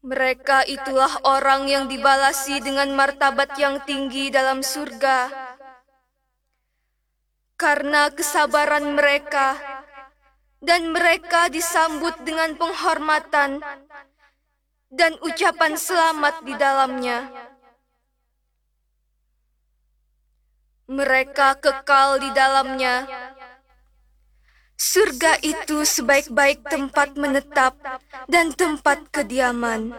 Mereka itulah orang yang dibalasi dengan martabat yang tinggi dalam surga. Karena kesabaran mereka, dan mereka disambut dengan penghormatan dan ucapan selamat di dalamnya. Mereka kekal di dalamnya. Surga itu sebaik-baik tempat menetap dan tempat kediaman.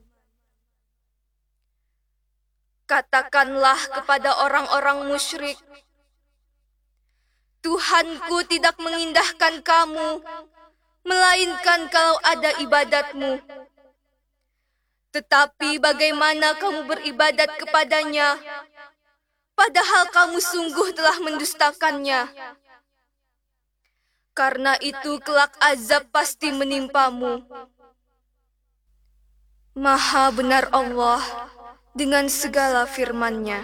Katakanlah kepada orang-orang musyrik, Tuhanku tidak mengindahkan kamu, melainkan kalau ada ibadatmu. Tetapi bagaimana kamu beribadat kepadanya, padahal kamu sungguh telah mendustakannya. Karena itu kelak azab pasti menimpamu. Maha benar Allah dengan segala firman-Nya.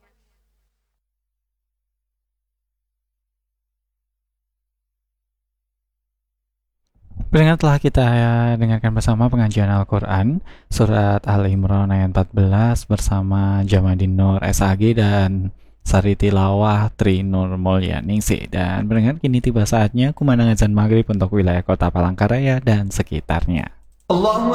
Pendengar, telah kita dengarkan bersama pengajian Al-Quran Surat Al-Imran ayat 14 bersama Jamadin Nur SAG dan Sari Tilawah Tri Nur Mulyaningsih. Dan pendengar, kini tiba saatnya kumandang azan maghrib untuk wilayah kota Palangkaraya dan sekitarnya.